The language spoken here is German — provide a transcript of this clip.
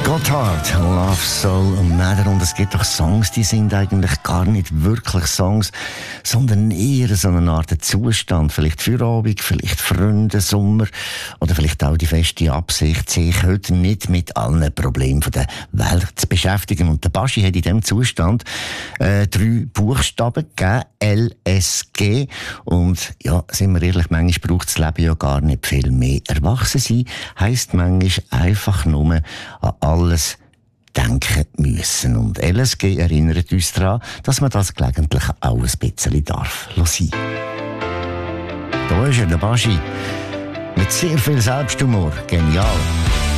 Gotthard, Love, Soul und Matter. Und es gibt doch Songs, die sind eigentlich gar nicht wirklich Songs, sondern eher so eine Art Zustand. Vielleicht Feierabend, vielleicht Freunde, Sommer oder vielleicht auch die feste Absicht, sich heute nicht mit allen Problemen der Welt zu beschäftigen. Und der Baschi hat in diesem Zustand 3 Buchstaben gegeben, LSG. Und ja, sind wir ehrlich, manchmal braucht das Leben ja gar nicht viel mehr. Erwachsen sein heisst manchmal einfach nur an alles denken müssen. Und LSG erinnert uns daran, dass man das gelegentlich auch ein bisschen darf sein. Da ist er, der Baschi. Mit sehr viel Selbsthumor. Genial.